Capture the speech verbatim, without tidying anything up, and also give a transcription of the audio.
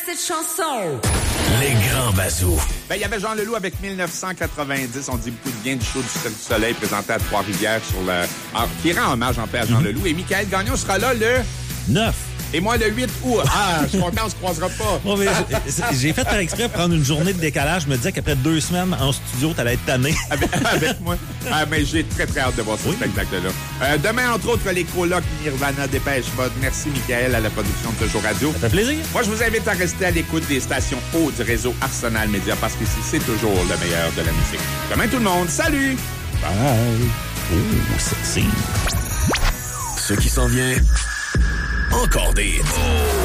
cette chanson. Les grands bazous. Ben, il y avait Jean Leloup avec mille neuf cent quatre-vingt-dix. On dit beaucoup de bien du show du Cirque du Soleil présenté à Trois-Rivières sur le... Alors, qui rend hommage en paix à Jean mm-hmm. Leloup. Et Michael Gagnon sera là le... neuf. Et moi, le huit août. Ah, je suis content, on se croisera pas. Bon, mais j'ai fait par exprès prendre une journée de décalage. Je me disais qu'après deux semaines en studio, t'allais être tanné. Avec, avec moi. Ah, mais j'ai très, très hâte de voir ce oui. spectacle-là. Euh, demain, entre autres, les colocs Nirvana, Dépêche Mode. Merci, Michael, à la production de ce jour radio. Ça fait plaisir. Moi, je vous invite à rester à l'écoute des stations haut du réseau Arsenal Média parce qu'ici, c'est toujours le meilleur de la musique. Demain, tout le monde. Salut! Bye! Oh, sexy. Ce qui s'en vient... Encore des hits.